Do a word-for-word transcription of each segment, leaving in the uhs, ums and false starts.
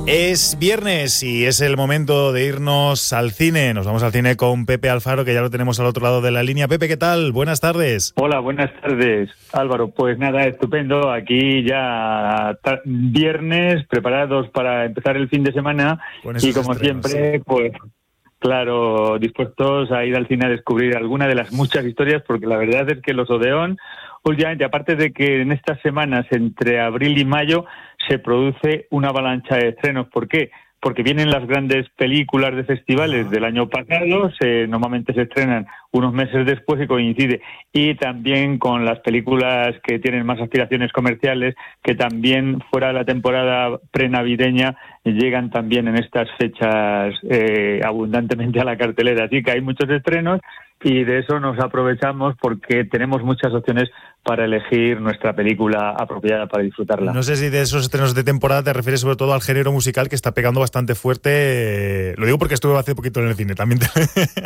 Es viernes y es el momento de irnos al cine. Nos vamos al cine con Pepe Alfaro, que ya lo tenemos al otro lado de la línea. Pepe, ¿qué tal? Buenas tardes. Hola, buenas tardes, Álvaro. Pues nada, estupendo. Aquí ya ta- viernes, preparados para empezar el fin de semana. Y como estrenos, siempre, sí. pues claro, dispuestos a ir al cine a descubrir alguna de las muchas historias, porque la verdad es que los Odeón, últimamente, aparte de que en estas semanas, entre abril y mayo, se produce una avalancha de estrenos. ¿Por qué? Porque vienen las grandes películas de festivales del año pasado, se, normalmente se estrenan unos meses después y coincide. Y también con las películas que tienen más aspiraciones comerciales, que también fuera de la temporada prenavideña llegan también en estas fechas eh, abundantemente a la cartelera. Así que hay muchos estrenos y de eso nos aprovechamos porque tenemos muchas opciones para elegir nuestra película apropiada para disfrutarla. No sé si de esos estrenos de temporada te refieres sobre todo al género musical, que está pegando bastante fuerte. Lo digo porque estuve hace poquito en el cine también. Te...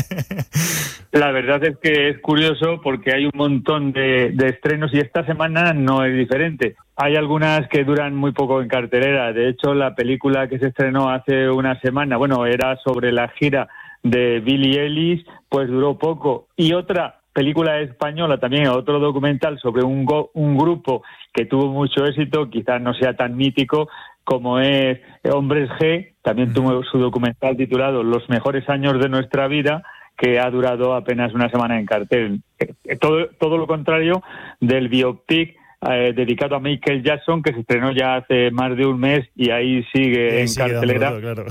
La verdad es que es curioso porque hay un montón de, de estrenos y esta semana no es diferente. Hay algunas que duran muy poco en cartelera. De hecho, la película que se estrenó hace una semana, bueno, era sobre la gira de Billie Eilish, pues duró poco. Y otra película española también, otro documental sobre un, go, un grupo que tuvo mucho éxito, quizás no sea tan mítico como es Hombres G, también tuvo su documental titulado Los mejores años de nuestra vida, que ha durado apenas una semana en cartel. Todo, todo lo contrario del biopic eh, dedicado a Michael Jackson, que se estrenó ya hace más de un mes y ahí sigue sí, en sigue cartelera. Dando, claro.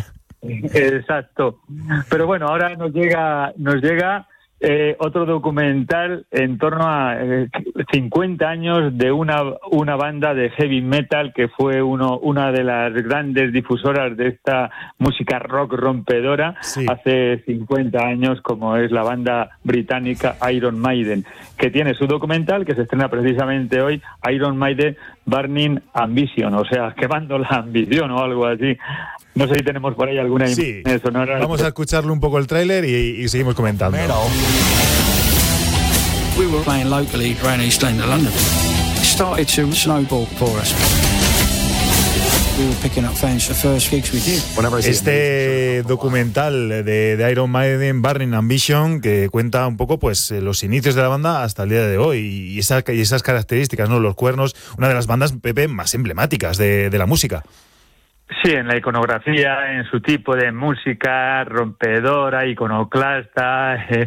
Exacto. Pero bueno, ahora nos llega nos llega eh, otro documental en torno a eh, cincuenta años de una una banda de heavy metal que fue uno una de las grandes difusoras de esta música rock rompedora sí. hace cincuenta años, como es la banda británica Iron Maiden, que tiene su documental que se estrena precisamente hoy, Iron Maiden Burning Ambition, o sea, quemando la ambición o algo así. No sé si tenemos por ahí alguna sí. imagen sonora. Vamos a escucharle un poco el tráiler y, y seguimos comentando. We were playing locally around East End of London. It started to snowball for us. We were picking up fans for first gigs we did. Este documental de, de Iron Maiden, Burning Ambition, que cuenta un poco pues los inicios de la banda hasta el día de hoy y esas, y esas características, ¿no? Los cuernos, una de las bandas, Pepe, más emblemáticas de, de la música. Sí, en la iconografía, en su tipo de música rompedora, iconoclasta, eh,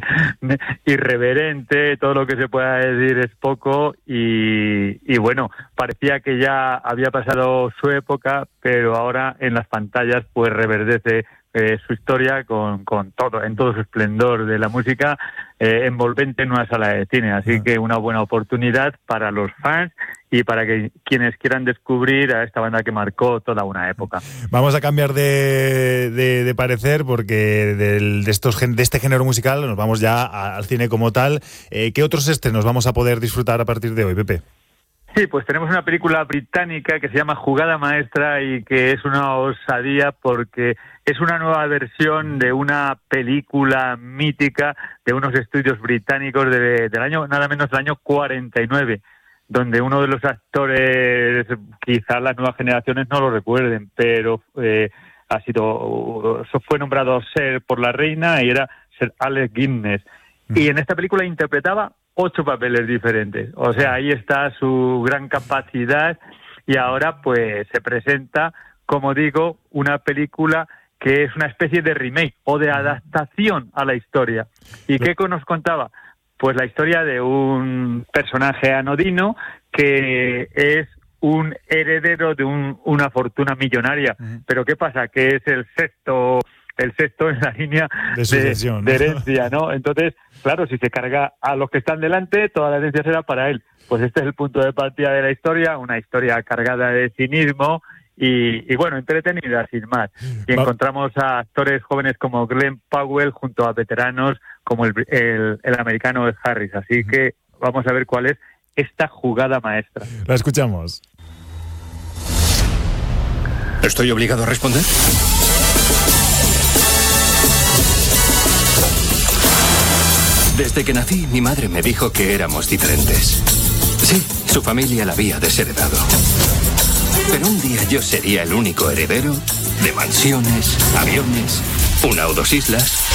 irreverente, todo lo que se pueda decir es poco y, y bueno, parecía que ya había pasado su época, pero ahora en las pantallas pues reverdece eh, su historia con, con todo, en todo su esplendor de la música eh, envolvente en una sala de cine, así que una buena oportunidad para los fans y para que quienes quieran descubrir a esta banda que marcó toda una época. Vamos a cambiar de, de, de parecer porque del, de, estos, de este género musical nos vamos ya al cine como tal. Eh, ¿Qué otros estrenos vamos a poder disfrutar a partir de hoy, Pepe? Sí, pues tenemos una película británica que se llama Jugada Maestra y que es una osadía porque es una nueva versión de una película mítica de unos estudios británicos de, del año, nada menos del año cuarenta y nueve, donde uno de los actores, quizás las nuevas generaciones no lo recuerden, pero eh, ha sido, fue nombrado Sir por la reina y era Sir Alec Guinness. Y en esta película interpretaba ocho papeles diferentes. O sea, ahí está su gran capacidad y ahora pues se presenta, como digo, una película que es una especie de remake o de adaptación a la historia. ¿Y qué nos contaba? Pues la historia de un personaje anodino que es un heredero de un, una fortuna millonaria. Uh-huh. Pero ¿qué pasa? Que es el sexto... el sexto en la línea de, sucesión, de, de herencia, ¿no? Entonces, claro, si se carga a los que están delante, toda la herencia será para él. Pues este es el punto de partida de la historia, una historia cargada de cinismo y, y bueno, entretenida, sin más. Y Va. encontramos a actores jóvenes como Glenn Powell junto a veteranos como el, el, el americano Ed Harris. Así que vamos a ver cuál es esta jugada maestra. La escuchamos. ¿Estoy obligado a responder? Desde que nací, mi madre me dijo que éramos diferentes. Sí, su familia la había desheredado. Pero un día yo sería el único heredero de mansiones, aviones, una o dos islas.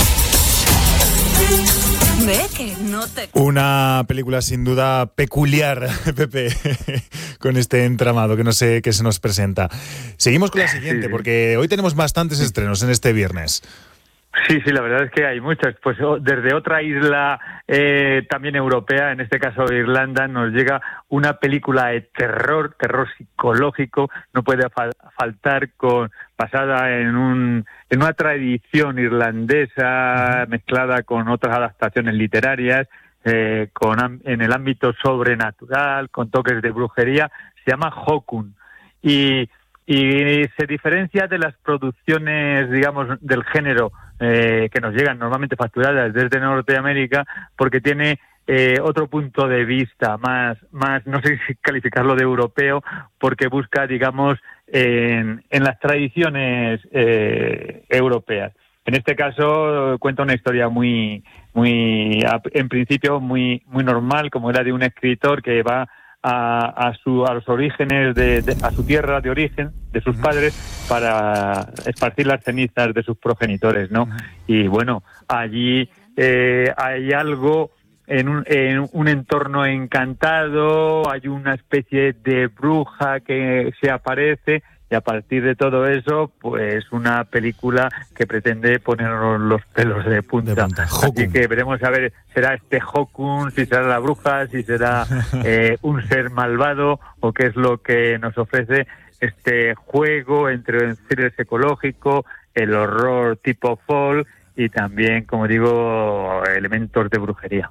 Ve que no te... Una película sin duda peculiar, Pepe, con este entramado que no sé qué se nos presenta. Seguimos con la siguiente, porque hoy tenemos bastantes estrenos en este viernes. Sí, sí, la verdad es que hay muchas. Pues desde otra isla eh, también europea, en este caso Irlanda, nos llega una película de terror, terror psicológico, no puede fal- faltar, con basada en un en una tradición irlandesa mezclada con otras adaptaciones literarias, eh, con en el ámbito sobrenatural, con toques de brujería. Se llama Hokum y y se diferencia de las producciones, digamos, del género eh, que nos llegan normalmente facturadas desde Norteamérica, porque tiene eh, otro punto de vista, más, más, no sé si calificarlo de europeo, porque busca, digamos, en, en las tradiciones eh, europeas. En este caso cuenta una historia muy, muy, en principio muy, muy normal, como era de un escritor que va A, a, su, a los orígenes, de, de, a su tierra de origen, de sus padres, para esparcir las cenizas de sus progenitores, ¿no? Y bueno, allí eh, hay algo en un, en un entorno encantado, hay una especie de bruja que se aparece, y a partir de todo eso, pues una película que pretende ponernos los pelos de punta. De punta. Así que veremos a ver, será este Hokum, si será la bruja, si será eh, un ser malvado, o qué es lo que nos ofrece este juego entre el thriller psicológico, el horror tipo folk y también, como digo, elementos de brujería.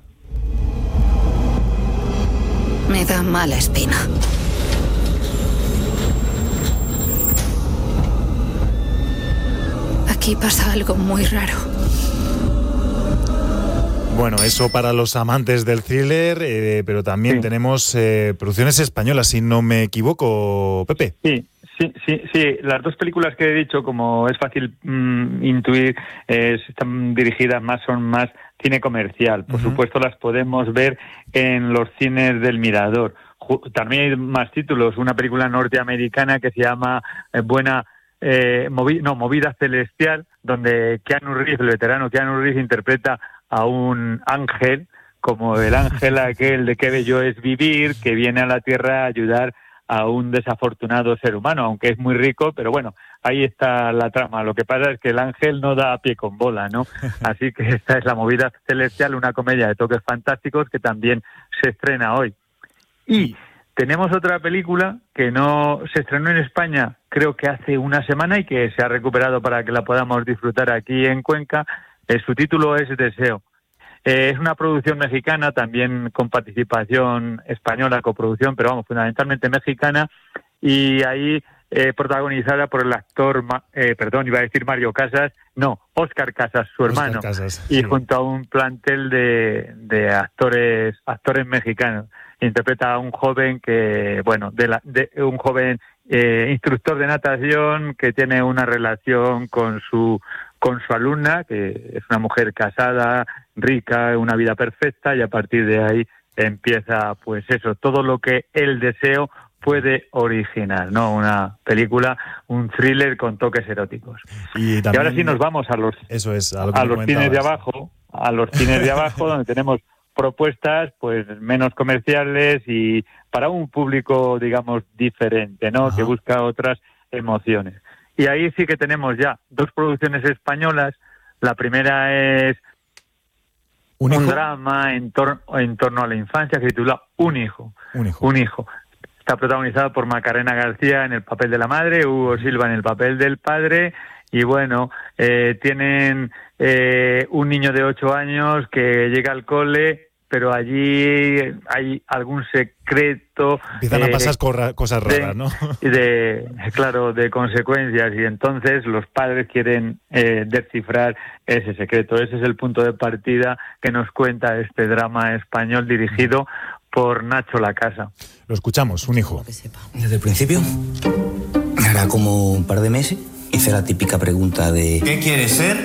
Me da mala espina. Aquí pasa algo muy raro. Bueno, eso para los amantes del thriller, eh, pero también sí. tenemos eh, producciones españolas, si no me equivoco, Pepe. Sí, sí, sí, sí. Las dos películas que he dicho, como es fácil mmm, intuir, eh, están dirigidas más, son más cine comercial. Por uh-huh. supuesto, las podemos ver en los cines del Mirador. También hay más títulos. Una película norteamericana que se llama eh, Buena... Eh, movi- no, Movida Celestial, donde Keanu Reeves, el veterano Keanu Reeves, interpreta a un ángel, como el ángel aquel de Qué bello es vivir, que viene a la Tierra a ayudar a un desafortunado ser humano, aunque es muy rico, pero bueno, ahí está la trama. Lo que pasa es que el ángel no da a pie con bola, ¿no? Así que esta es la Movida Celestial, una comedia de toques fantásticos que también se estrena hoy. Y tenemos otra película que no se estrenó en España, creo que hace una semana, y que se ha recuperado para que la podamos disfrutar aquí en Cuenca. Eh, su título es Deseo. Eh, es una producción mexicana, también con participación española, coproducción, pero vamos, fundamentalmente mexicana, y ahí eh, protagonizada por el actor, eh, perdón, iba a decir Mario Casas, no, Óscar Casas, su hermano, Casas, y sí. junto a un plantel de, de actores, actores mexicanos. Interpreta a un joven que, bueno, de, la, de un joven eh, instructor de natación que tiene una relación con su con su alumna, que es una mujer casada, rica, una vida perfecta, y a partir de ahí empieza, pues eso, todo lo que el deseo puede originar, ¿no? Una película, un thriller con toques eróticos. Y, también, y ahora sí nos vamos a los eso es, a, a los cines de abajo, a los cines de abajo, donde tenemos propuestas pues menos comerciales y para un público, digamos, diferente, ¿no? Ajá. Que busca otras emociones. Y ahí sí que tenemos ya dos producciones españolas. La primera es un, un drama en, tor- en torno a la infancia que se titula Un hijo. Un hijo. Un hijo. Está protagonizada por Macarena García en el papel de la madre, Hugo Silva en el papel del padre. Y bueno, eh, tienen eh, un niño de ocho años que llega al cole, pero allí hay algún secreto. Empiezan eh, a pasar corra, cosas raras, de, ¿no? De, claro, de consecuencias, y entonces los padres quieren eh, descifrar ese secreto. Ese es el punto de partida que nos cuenta este drama español dirigido por Nacho Lacasa. Lo escuchamos, Un hijo. Desde el principio, hará como un par de meses, hice la típica pregunta de... ¿Qué quieres ser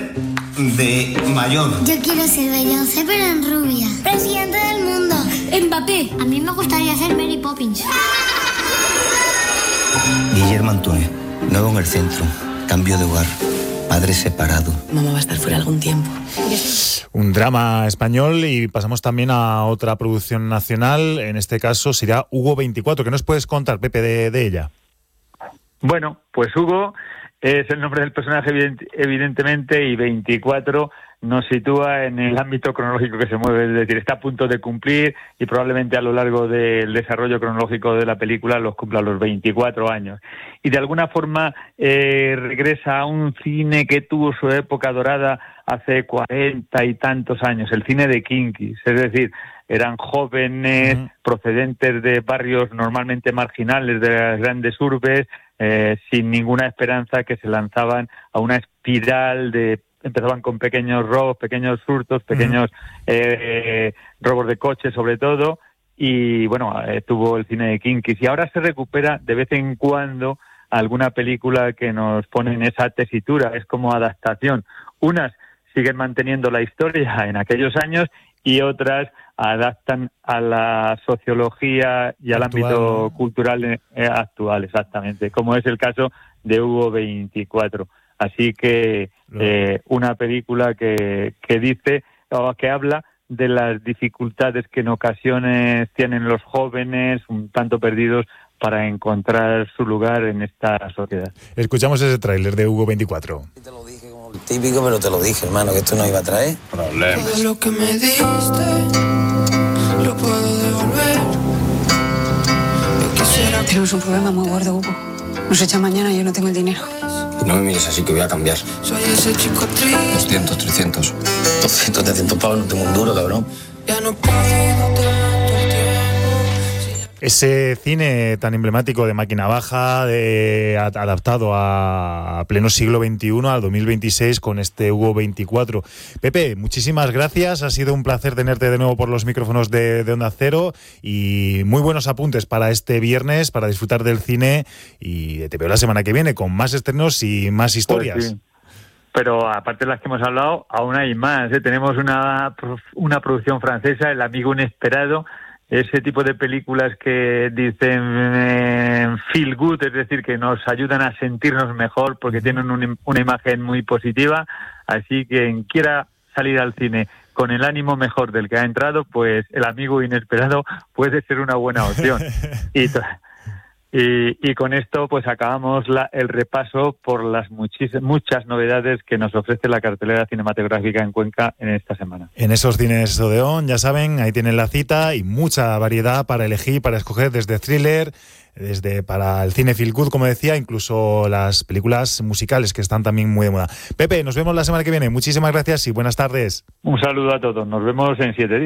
de mayor? Yo quiero ser Beyoncé, pero en rubia. Presidente del mundo. Mbappé. A mí me gustaría ser Mary Poppins. Guillermo Antúnez, nuevo en el centro, cambio de hogar, padre separado. Mamá va a estar fuera algún tiempo. Un drama español y pasamos también a otra producción nacional, en este caso será Hugo veinticuatro. ¿Qué nos puedes contar, Pepe, de, de ella? Bueno, pues Hugo es el nombre del personaje evident- evidentemente y veinticuatro nos sitúa en el ámbito cronológico que se mueve, es decir, está a punto de cumplir y probablemente a lo largo del desarrollo cronológico de la película los cumpla los veinticuatro años. Y de alguna forma eh, regresa a un cine que tuvo su época dorada hace cuarenta y tantos años, el cine de kinkis, es decir, eran jóvenes uh-huh. procedentes de barrios normalmente marginales de las grandes urbes, eh, sin ninguna esperanza, que se lanzaban a una espiral de... Empezaban con pequeños robos, pequeños hurtos, pequeños uh-huh. eh, robos de coches sobre todo, y bueno, eh, tuvo el cine de kinkis. Y ahora se recupera de vez en cuando alguna película que nos pone en esa tesitura, es como adaptación. Unas siguen manteniendo la historia en aquellos años y otras adaptan a la sociología y al actual, ámbito ¿no? cultural eh, actual, exactamente, como es el caso de Hugo veinticuatro. Así que eh, una película que, que dice o que habla de las dificultades que en ocasiones tienen los jóvenes un tanto perdidos para encontrar su lugar en esta sociedad. Escuchamos ese tráiler de Hugo veinticuatro. Te lo dije como el típico, pero te lo dije, hermano, que esto no iba a traer problemas. Todo lo que me diste lo puedo devolver. Yo quisiera... Tenemos un problema muy gordo, Hugo. Nos echa mañana y yo no tengo el dinero. Y no me mires así, que voy a cambiar. Soy ese chico triste. doscientos, trescientos. doscientos, trescientos pavos, no tengo un duro, cabrón. Ya no puedo tanto el tiempo. Ese cine tan emblemático de máquina baja, de, adaptado a pleno siglo veintiuno, al dos mil veintiséis, con este Hugo veinticuatro. Pepe, muchísimas gracias, ha sido un placer tenerte de nuevo por los micrófonos de, de Onda Cero y muy buenos apuntes para este viernes, para disfrutar del cine, y te veo la semana que viene con más estrenos y más historias. Pues sí. Pero aparte de las que hemos hablado, aún hay más, ¿eh? Tenemos una, una producción francesa, El amigo inesperado, ese tipo de películas que dicen eh, feel good, es decir, que nos ayudan a sentirnos mejor porque tienen un, una imagen muy positiva. Así que quien quiera salir al cine con el ánimo mejor del que ha entrado, pues El amigo inesperado puede ser una buena opción. y, y, y con esto pues acabamos la, el repaso por las muchis, muchas novedades que nos ofrece la cartelera cinematográfica en Cuenca en esta semana. En esos cines Odeón, ya saben, ahí tienen la cita y mucha variedad para elegir, para escoger, desde thriller, desde para el cine feel good, como decía, incluso las películas musicales que están también muy de moda. Pepe, nos vemos la semana que viene. Muchísimas gracias y buenas tardes. Un saludo a todos. Nos vemos en siete días.